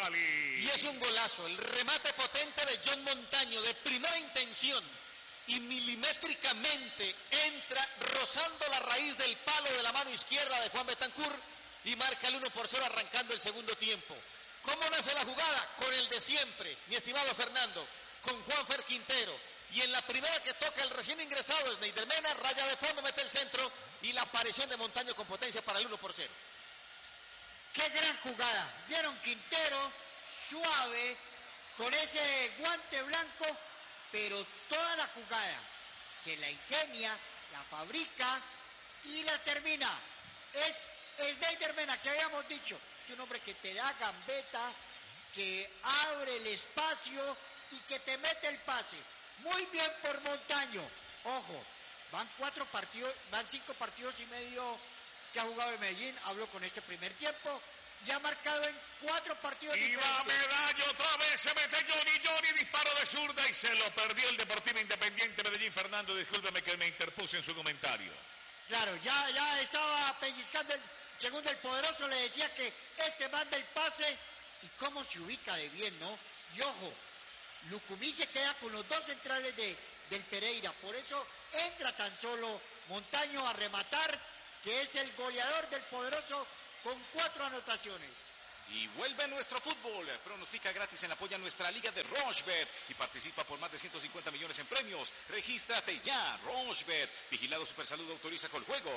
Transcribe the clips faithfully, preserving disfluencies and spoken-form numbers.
Cali. Y es un golazo, el remate potente de John Montaño, de primera intención, y milimétricamente entra rozando la raíz del palo de la mano izquierda de Juan Betancur y marca el uno por cero arrancando el segundo tiempo. ¿Cómo nace la jugada? Con el de siempre, mi estimado Fernando, con Juanfer Quintero. Y en la primera que toca el recién ingresado Sneider Mena, raya de fondo, mete el centro y la aparición de Montaño con potencia para el uno por cero. ¡Qué gran jugada! Vieron Quintero, suave, con ese guante blanco, pero toda la jugada se la ingenia, la fabrica y la termina. Es Sneider Mena, que habíamos dicho, es un hombre que te da gambeta, que abre el espacio y que te mete el pase. Muy bien por Montaño. Ojo, van cuatro partidos, van cinco partidos y medio que ha jugado el Medellín. Habló con este primer tiempo y ha marcado en cuatro partidos y diferentes. va Medallo otra vez, se mete Johnny, Johnny, disparo de zurda y se lo perdió el Deportivo Independiente Medellín. Fernando, discúlpeme que me interpuse en su comentario. Claro, ya, ya estaba pellizcando el segundo, el poderoso le decía que este manda el pase y cómo se ubica de bien, ¿no? Y ojo, Lucumí se queda con los dos centrales de, del Pereira, por eso entra tan solo Montaño a rematar, que es el goleador del poderoso con cuatro anotaciones. Y vuelve nuestro fútbol. Pronostica gratis en apoya nuestra liga de Rochebet y participa por más de ciento cincuenta millones en premios. Regístrate ya, Rochebet. Vigilado Supersalud, autoriza con juegos.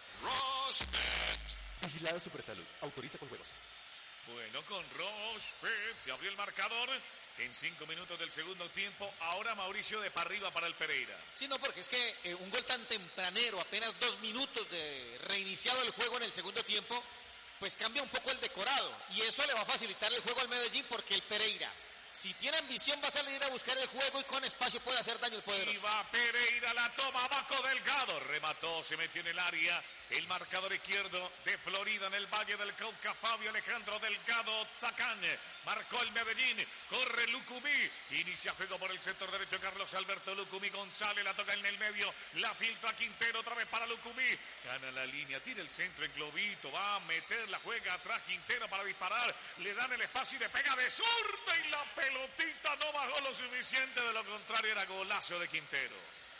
Rochebet. Vigilado Supersalud, autoriza con juegos. Bueno, con Rochebet se abrió el marcador en cinco minutos del segundo tiempo. Ahora Mauricio de Parriba para el Pereira. Sí, no, porque es que eh, un gol tan tempranero, apenas dos minutos de reiniciado el juego en el segundo tiempo, pues cambia un poco el decorado y eso le va a facilitar el juego al Medellín, porque el Pereira, si tiene ambición, va a salir a buscar el juego y con espacio puede hacer daño el poderoso. Y va Pereira, la toma abajo Delgado, remató, se metió en el área, el marcador izquierdo de Florida en el Valle del Cauca, Fabio Alejandro Delgado Tacán, marcó el Medellín, corre Lucumí, inicia juego por el sector derecho Carlos Alberto Lucumí González, la toca en el medio, la filtra Quintero, otra vez para Lucumí, gana la línea, tira el centro en globito, va a meter la juega atrás Quintero para disparar, le dan el espacio y le pega de zurda y la pelotita no bajó lo suficiente, de lo contrario era golazo de Quintero.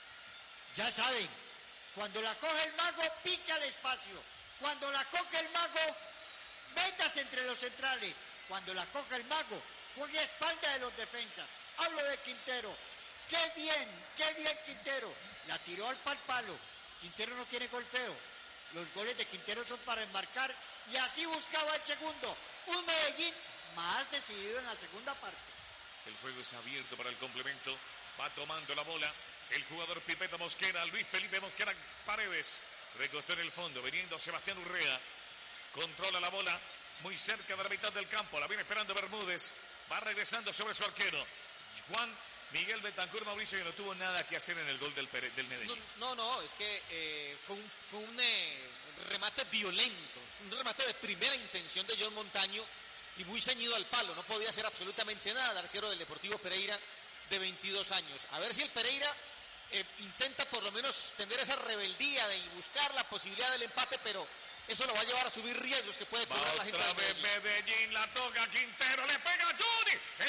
Ya saben, cuando la coge el mago, pique al espacio. Cuando la coge el mago, métase entre los centrales. Cuando la coge el mago, juegue a espalda de los defensas. Hablo de Quintero. ¡Qué bien! ¡Qué bien Quintero! La tiró al pal palo. Quintero no tiene gol feo. Los goles de Quintero son para enmarcar y así buscaba el segundo. Un Medellín más decidido en la segunda parte. El juego es abierto para el complemento. Va tomando la bola el jugador Pipeta Mosquera, Luis Felipe Mosquera Paredes. Recostó en el fondo, viniendo Sebastián Urrea. Controla la bola muy cerca de la mitad del campo. La viene esperando Bermúdez. Va regresando sobre su arquero. Juan Miguel Betancur, Mauricio, que no tuvo nada que hacer en el gol del, Pere, del Medellín. No, no, no, es que eh, fue un, fue un eh, remate violento. Un remate de primera intención de John Montaño y muy ceñido al palo. No podía hacer absolutamente nada el arquero del Deportivo Pereira, de veintidós años. A ver si el Pereira eh, intenta por lo menos tener esa rebeldía de buscar la posibilidad del empate, pero eso lo va a llevar a subir riesgos que puede correr la gente. Otra vez Medellín, la toca Quintero, le pega a Johnny,